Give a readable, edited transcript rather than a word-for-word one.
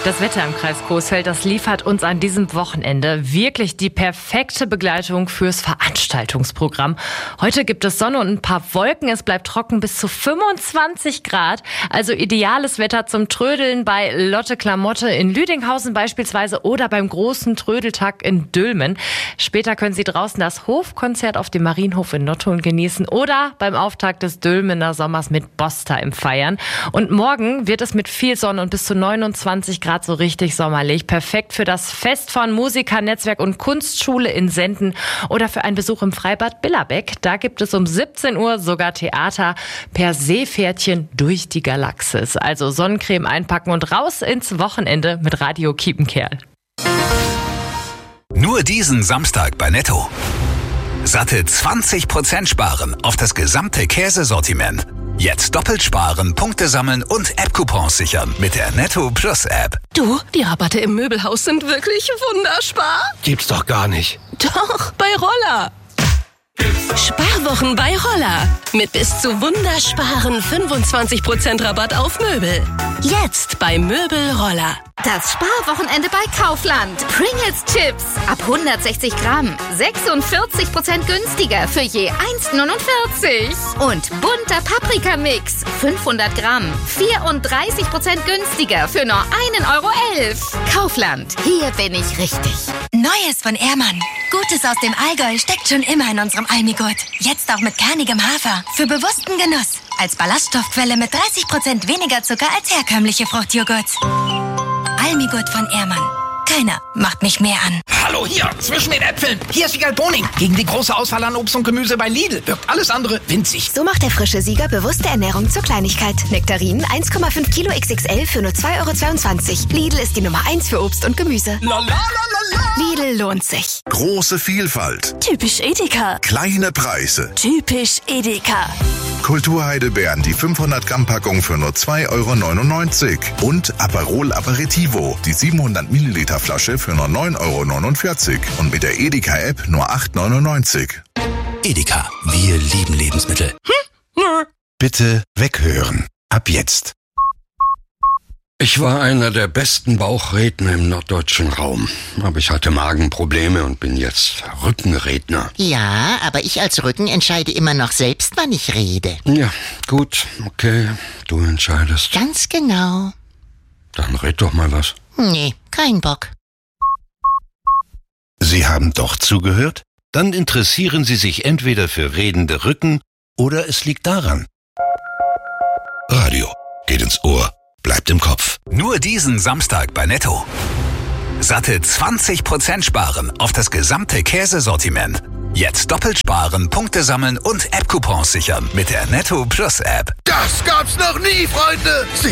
Das Wetter im Kreis Coesfeld, das liefert uns an diesem Wochenende wirklich die perfekte Begleitung fürs Veranstaltungsprogramm. Heute gibt es Sonne und ein paar Wolken. Es bleibt trocken bis zu 25 Grad. Also ideales Wetter zum Trödeln bei Lotte Klamotte in Lüdinghausen beispielsweise oder beim großen Trödeltag in Dülmen. Später können Sie draußen das Hofkonzert auf dem Marienhof in Nottuln genießen oder beim Auftakt des Dülmener Sommers mit Boss-Time feiern. Und morgen wird es mit viel Sonne und bis zu 29 Grad so richtig sommerlich. Perfekt für das Fest von Musikernetzwerk und Kunstschule in Senden oder für einen Besuch im Freibad Billerbeck. Da gibt es um 17 Uhr sogar Theater per Seepferdchen durch die Galaxis. Also Sonnencreme einpacken und raus ins Wochenende mit Radio Kiepenkerl. Nur diesen Samstag bei Netto. Satte 20% sparen auf das gesamte Käsesortiment. Jetzt doppelt sparen, Punkte sammeln und App-Coupons sichern mit der Netto Plus App. Du, die Rabatte im Möbelhaus sind wirklich wunderspar. Gibt's doch gar nicht. Doch, bei Roller. Sparwochen bei Roller. Mit bis zu wundersparen 25% Rabatt auf Möbel. Jetzt bei Möbel Roller. Das Sparwochenende bei Kaufland. Pringles Chips ab 160 Gramm. 46% günstiger für je 1,49. Und bunter Paprikamix. 500 Gramm. 34% günstiger für nur 1,11 Euro. Kaufland. Hier bin ich richtig. Neues von Ehrmann. Gutes aus dem Allgäu steckt schon immer in unserem Almigurt. Jetzt auch mit kernigem Hafer. Für bewussten Genuss. Als Ballaststoffquelle mit 30% weniger Zucker als herkömmliche Fruchtjoghurt. Almigurt von Ehrmann. Keiner macht mich mehr an. Hallo, hier, zwischen den Äpfeln. Hier ist Siegerl Boning. Gegen die große Auswahl an Obst und Gemüse bei Lidl wirkt alles andere winzig. So macht der frische Sieger bewusste Ernährung zur Kleinigkeit. Nektarinen 1,5 Kilo XXL für nur 2,22 €. Lidl ist die Nummer 1 für Obst und Gemüse. Lidl lohnt sich. Große Vielfalt. Typisch Edeka. Kleine Preise. Typisch Edeka. Kulturheidelbeeren, die 500 Gramm Packung für nur 2,99 € und Aperol Aperitivo, die 700 Milliliter Flasche für nur 9,49 € und mit der Edeka-App nur 8,99 €. Edeka, wir lieben Lebensmittel. Bitte weghören. Ab jetzt. Ich war einer der besten Bauchredner im norddeutschen Raum. Aber ich hatte Magenprobleme und bin jetzt Rückenredner. Ja, aber ich als Rücken entscheide immer noch selbst, wann ich rede. Ja, gut, okay, du entscheidest. Ganz genau. Dann red doch mal was. Nee, kein Bock. Sie haben doch zugehört? Dann interessieren Sie sich entweder für redende Rücken oder es liegt daran. Radio geht ins Ohr. Bleibt im Kopf. Nur diesen Samstag bei Netto. Satte 20% sparen auf das gesamte Käsesortiment. Jetzt doppelt sparen, Punkte sammeln und App-Coupons sichern mit der Netto Plus App. Das gab's noch nie, Freunde.